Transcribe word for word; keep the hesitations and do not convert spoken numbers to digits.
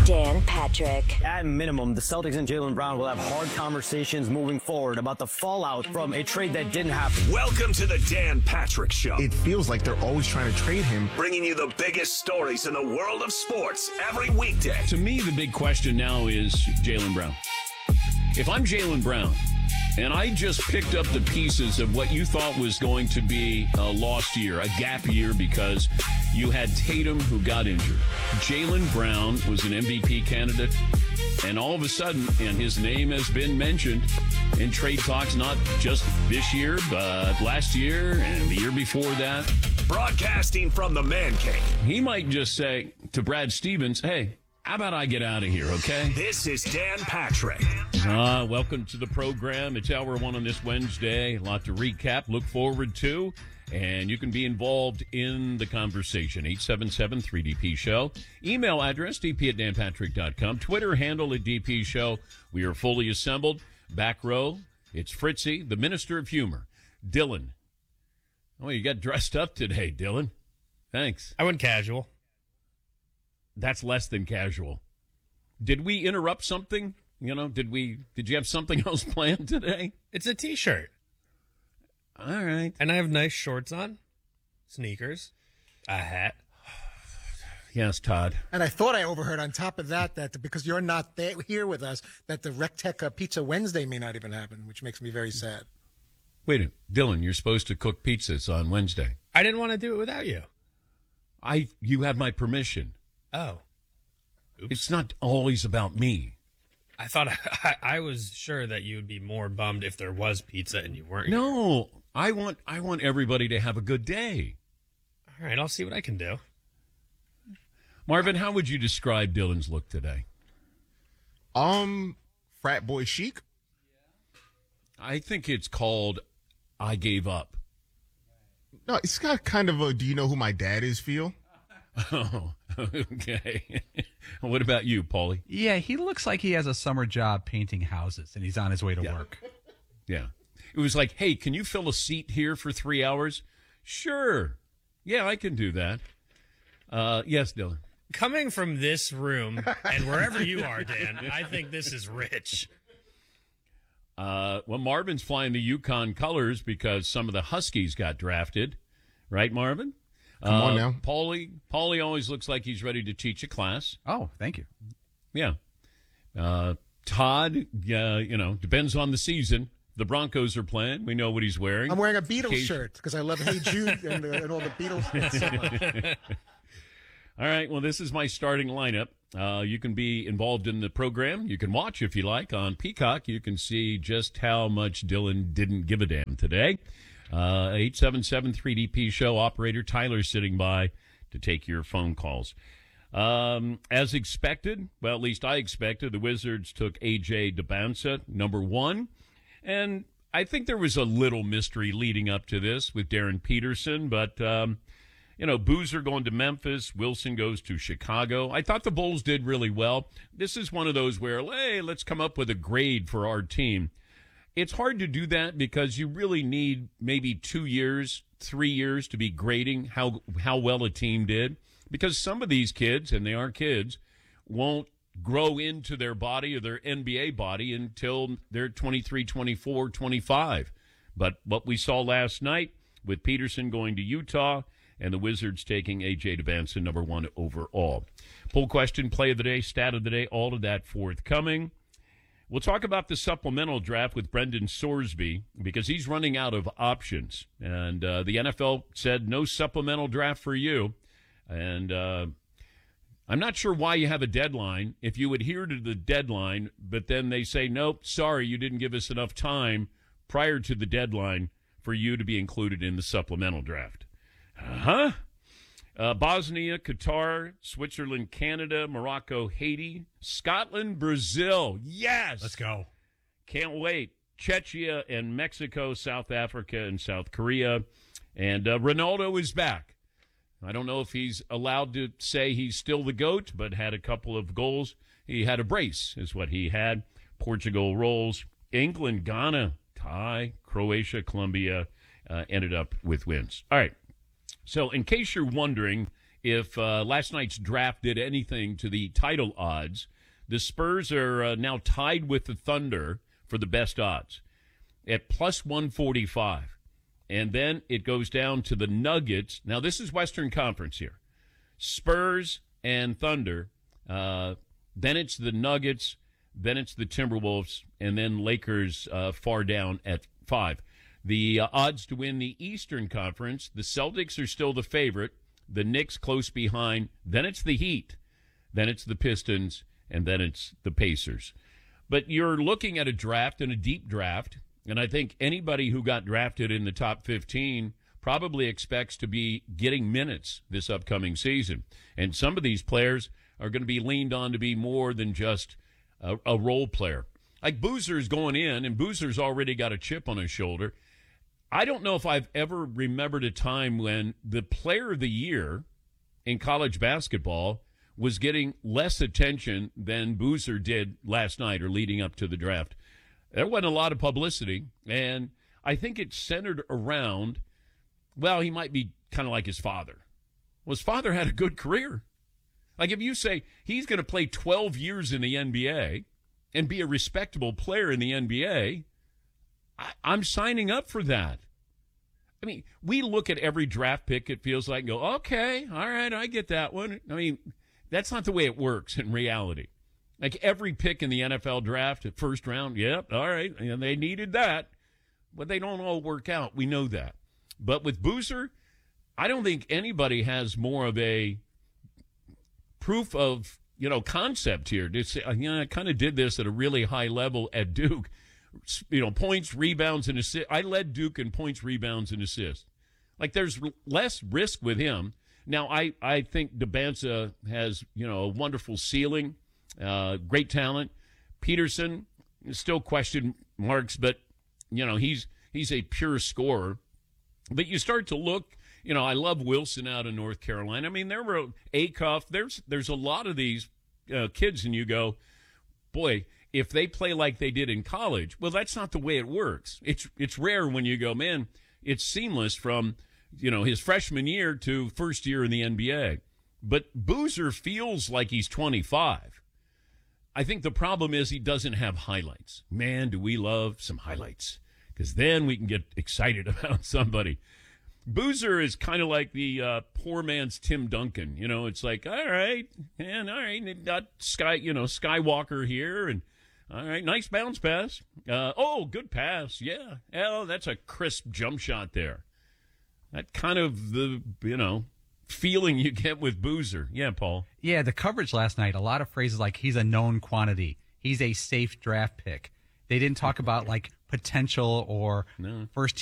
Dan Patrick. At minimum, the Celtics and Jaylen Brown will have hard conversations moving forward about the fallout from a trade that didn't happen. Welcome to the Dan Patrick Show. It feels like they're always trying to trade him. Bringing you the biggest stories in the world of sports every weekday. To me, the big question now is Jaylen Brown. If I'm Jaylen Brown, and I just picked up the pieces of what you thought was going to be a lost year, a gap year, because you had Tatum who got injured. Jaylen Brown was an M V P candidate, and all of a sudden, and his name has been mentioned in trade talks, not just this year, but last year and the year before that. Broadcasting from the Man Cave. He might just say to Brad Stevens, hey, how about I get out of here, okay? This is Dan Patrick. Uh, welcome to the program. It's hour one on this Wednesday. A lot to recap, look forward to, and you can be involved in the conversation. eight seven seven three D P show. Email address, d p at dan patrick dot com. Twitter handle at D P Show. We are fully assembled. Back row, it's Fritzy, the Minister of Humor. Dylan. Oh, you got dressed up today, Dylan. Thanks. I went casual. That's less than casual. Did we interrupt something? You know, did we? Did you have something else planned today? It's a T-shirt. All right. And I have nice shorts on, sneakers, a hat. Yes, Todd. And I thought I overheard on top of that that because you're not there, here with us, that the Rectech uh, Pizza Wednesday may not even happen, which makes me very sad. Wait a minute. Dylan, you're supposed to cook pizzas on Wednesday. I didn't want to do it without you. I. You have my permission. Oh. Oops. It's not always about me. I thought I, I was sure that you would be more bummed if there was pizza and you weren't. No, I want I want everybody to have a good day. All right, I'll see what I can do. Marvin, how would you describe Dylan's look today? Um, frat boy chic. I think it's called I gave up. No, it's got kind of a do you know who my dad is feel. Oh, okay. What about you, Paulie? Yeah, he looks like he has a summer job painting houses, and he's on his way to Yeah. work. Yeah. It was like, hey, can you fill a seat here for three hours? Sure. Yeah, I can do that. Uh, yes, Dylan. Coming from this room and wherever you are, Dan, I think this is rich. Uh, well, Marvin's flying the Yukon colors because some of the Huskies got drafted. Right, Marvin? Come on uh, now. Paulie, Paulie always looks like he's ready to teach a class. Oh, thank you. Yeah. Uh, Todd, uh, you know, depends on the season. The Broncos are playing. We know what he's wearing. I'm wearing a Beatles Occasion- shirt because I love Hey Jude and, uh, and all the Beatles so much. All right, well, this is my starting lineup. Uh, you can be involved in the program. You can watch, if you like, on Peacock. You can see just how much Dylan didn't give a damn today. Uh, eight seven seven three D P show. Operator Tyler sitting by to take your phone calls. Um, as expected, well, at least I expected, the Wizards took A J Debnsa, number one. And I think there was a little mystery leading up to this with Darren Peterson, but, um, you know, Boozer going to Memphis, Wilson goes to Chicago. I thought the Bulls did really well. This is one of those where, hey, let's come up with a grade for our team. It's hard to do that because you really need maybe two years, three years to be grading how how well a team did. Because some of these kids, and they are kids, won't grow into their body or their N B A body until they're twenty-three, twenty-four, twenty-five. But what we saw last night with Peterson going to Utah and the Wizards taking A J Debnsa number one overall. Poll question, play of the day, stat of the day, all of that forthcoming. We'll talk about the supplemental draft with Brendan Sorsby because he's running out of options. And uh, the N F L said no supplemental draft for you. And uh, I'm not sure why you have a deadline if you adhere to the deadline, but then they say, nope, sorry, you didn't give us enough time prior to the deadline for you to be included in the supplemental draft. Uh-huh. Uh, Bosnia, Qatar, Switzerland, Canada, Morocco, Haiti, Scotland, Brazil. Yes! Let's go. Can't wait. Czechia and Mexico, South Africa and South Korea. And uh, Ronaldo is back. I don't know if he's allowed to say he's still the GOAT, but had a couple of goals. He had a brace is what he had. Portugal rolls. England, Ghana, tie. Croatia, Colombia uh, ended up with wins. All right. So in case you're wondering if uh, last night's draft did anything to the title odds, the Spurs are uh, now tied with the Thunder for the best odds at plus one forty-five. And then it goes down to the Nuggets. Now, this is Western Conference here. Spurs and Thunder. Uh, then it's the Nuggets. Then it's the Timberwolves. And then Lakers uh, far down at five. The uh, odds to win the Eastern Conference, the Celtics are still the favorite. The Knicks close behind. Then it's the Heat. Then it's the Pistons. And then it's the Pacers. But you're looking at a draft and a deep draft. And I think anybody who got drafted in the top fifteen probably expects to be getting minutes this upcoming season. And some of these players are going to be leaned on to be more than just a, a role player. Like Boozer's going in, and Boozer's already got a chip on his shoulder. I don't know if I've ever remembered a time when the player of the year in college basketball was getting less attention than Boozer did last night or leading up to the draft. There wasn't a lot of publicity, and I think it's centered around, well, he might be kind of like his father. Well, his father had a good career. Like if you say he's going to play twelve years in the N B A and be a respectable player in the N B A, I, I'm signing up for that. I mean, we look at every draft pick, it feels like, and go, okay, all right, I get that one. I mean, that's not the way it works in reality. Like every pick in the N F L draft at first round, yep, all right, and they needed that. But they don't all work out. We know that. But with Boozer, I don't think anybody has more of a proof of, you know, concept here. To say, you know, I kind of did this at a really high level at Duke. You know, points, rebounds, and assists. I led Duke in points, rebounds, and assists. Like there's less risk with him. Now, I, I think DeBanza has, you know, a wonderful ceiling. Uh, great talent. Peterson, still question marks, but, you know, he's he's a pure scorer. But you start to look, you know, I love Wilson out of North Carolina. I mean, there were Acuff. There's, there's a lot of these uh, kids, and you go, boy, if they play like they did in college, well, that's not the way it works. It's, it's rare when you go, man, it's seamless from, you know, his freshman year to first year in the N B A. But Boozer feels like he's twenty-five. I think the problem is he doesn't have highlights. Man, do we love some highlights, because then we can get excited about somebody. Boozer is kind of like the uh, poor man's Tim Duncan. You know, it's like, all right, and all right, got Sky, you know, Skywalker here, and all right, nice bounce pass. Uh, oh, good pass, yeah. Oh, that's a crisp jump shot there. That kind of the, you know, feeling you get with Boozer. Yeah, Paul. Yeah, the coverage last night, a lot of phrases like he's a known quantity. He's a safe draft pick. They didn't talk about like potential or No. first